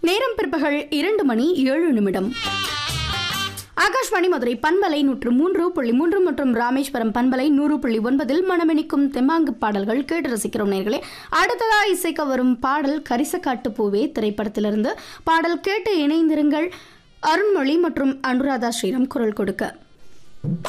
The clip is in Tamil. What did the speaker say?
நேரம் பிற்பகல் 2:07. ஆகாஷ்வாணி மதுரை பண்பலை 103.3 மற்றும் ராமேஸ்வரம் பண்பலை 100.9 மனமெனிக்கும் தெம்மாங்கு பாடல்கள் கேட்டு ரசிக்கிறோம் நேர்களே. அடுத்ததா இசைக்க வரும் பாடல் கரிசக்காட்டு பூவே திரைப்படத்திலிருந்து. பாடல் கேட்டு இணைந்திருங்கள். அருண்மொழி மற்றும் அனுராதா ஸ்ரீராம் குரல் கொடுக்க.